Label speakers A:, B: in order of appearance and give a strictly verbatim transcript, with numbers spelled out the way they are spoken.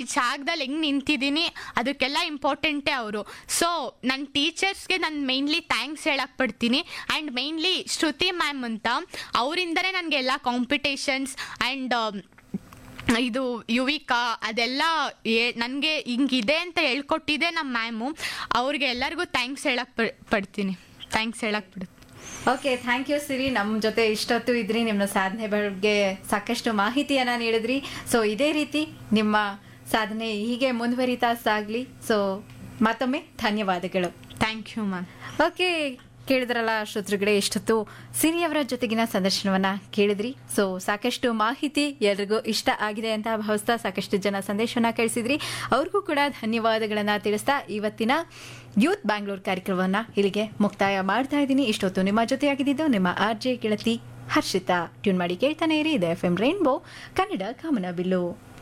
A: ಜಾಗದಲ್ಲಿ ಹೆಂಗೆ ನಿಂತಿದ್ದೀನಿ ಅದಕ್ಕೆಲ್ಲ ಇಂಪಾರ್ಟೆಂಟೇ ಅವರು. ಸೊ ನನ್ನ ಟೀಚರ್ಸ್ಗೆ ನಾನು ಮೇಯ್ನ್ಲಿ ಥ್ಯಾಂಕ್ಸ್ ಹೇಳಕ್ಕೆ ಪಡ್ತೀನಿ. ಆ್ಯಂಡ್ ಮೇಯ್ನ್ಲಿ ಶ್ರುತಿ ಮ್ಯಾಮ್ ಅಂತ, ಅವರಿಂದನೇ ನನಗೆ ಎಲ್ಲ ಕಾಂಪಿಟೇಷನ್ಸ್ ಆ್ಯಂಡ್ ಇದು ಯುವಿಕಾ ಅದೆಲ್ಲ ನನಗೆ ಹಿಂಗಿದೆ ಅಂತ ಹೇಳ್ಕೊಟ್ಟಿದ್ದೆ ನಮ್ಮ ಮ್ಯಾಮು. ಅವ್ರಿಗೆ ಎಲ್ಲರಿಗೂ ಥ್ಯಾಂಕ್ಸ್ ಹೇಳಕ್ಕೆ ಪಡ್ತೀನಿ ಥ್ಯಾಂಕ್ಸ್ ಹೇಳಕ್ಕೆ ಪಡ್ತೀನಿ
B: ಓಕೆ, ಥ್ಯಾಂಕ್ ಯು ಸಿರಿ. ನಮ್ಮ ಜೊತೆ ಇಷ್ಟೊತ್ತು ಇದ್ರಿ, ನಿಮ್ಮ ಸಾಧನೆ ಬಗ್ಗೆ ಸಾಕಷ್ಟು ಮಾಹಿತಿಯನ್ನು ನೀಡಿದ್ರಿ. ಸೊ ಇದೇ ರೀತಿ ನಿಮ್ಮ ಸಾಧನೆ ಹೀಗೆ ಮುಂದುವರಿತಾ ಸಾಗಲಿ. ಸೊ ಮತ್ತೊಮ್ಮೆ ಧನ್ಯವಾದಗಳು.
A: Thank you ma'am.
B: ಓಕೆ, ಕೇಳಿದ್ರಲ್ಲ ಶ್ರೋತೃಗಳೇ, ಇಷ್ಟೊತ್ತು ಸಿರಿಯವರ ಜೊತೆಗಿನ ಸಂದರ್ಶನವನ್ನ ಕೇಳಿದ್ರಿ. ಸೊ ಸಾಕಷ್ಟು ಮಾಹಿತಿ ಎಲ್ರಿಗೂ ಇಷ್ಟ ಆಗಿದೆ ಅಂತ ಭಾವಿಸ್ತಾ ಸಾಕಷ್ಟು ಜನ ಸಂದೇಶವನ್ನ ಕಳಿಸಿದ್ರಿ. ಅವ್ರಿಗೂ ಕೂಡ ಧನ್ಯವಾದಗಳನ್ನ ತಿಳಿಸ್ತಾ ಇವತ್ತಿನ ಯೂತ್ ಬ್ಯಾಂಗ್ಳೂರ್ ಕಾರ್ಯಕ್ರಮವನ್ನ ಇಲ್ಲಿಗೆ ಮುಕ್ತಾಯ ಮಾಡ್ತಾ ಇದ್ದೀನಿ. ಇಷ್ಟೊತ್ತು ನಿಮ್ಮ ಜೊತೆಯಾಗಿದ್ದು ನಿಮ್ಮ ಆರ್ ಜೆ ಗೆಳತಿ ಹರ್ಷಿತಾ. ಟ್ಯೂನ್ ಮಾಡಿ ಕೇಳ್ತಾನೆ ಇರಿ. ಇದು ಎಫ್ ಎಂ ರೈನ್ಬೋ ಕನ್ನಡ ಕಾಮನಬಿಲ್ಲು.